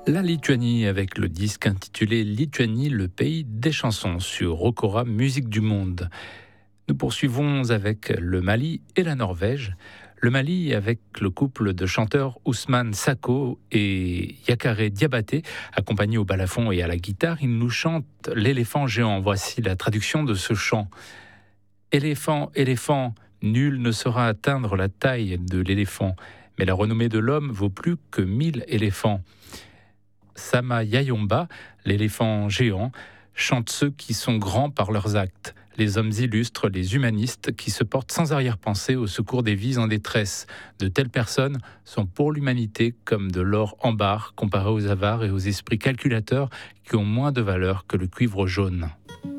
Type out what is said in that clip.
La Lituanie avec le disque intitulé Lituanie, le pays des chansons sur Rocora Musique du Monde. Nous poursuivons avec le Mali et la Norvège. Le Mali avec le couple de chanteurs Ousmane Sako et Yakare Diabaté, accompagnés au balafon et à la guitare. Ils nous chantent l'éléphant géant. Voici la traduction de ce chant. Éléphant, éléphant, nul ne saura atteindre la taille de l'éléphant, mais la renommée de l'homme vaut plus que 1000 éléphants. Sama Yayomba, l'éléphant géant, chante ceux qui sont grands par leurs actes, les hommes illustres, les humanistes qui se portent sans arrière-pensée au secours des vies en détresse. De telles personnes sont pour l'humanité comme de l'or en barre comparé aux avares et aux esprits calculateurs qui ont moins de valeur que le cuivre jaune.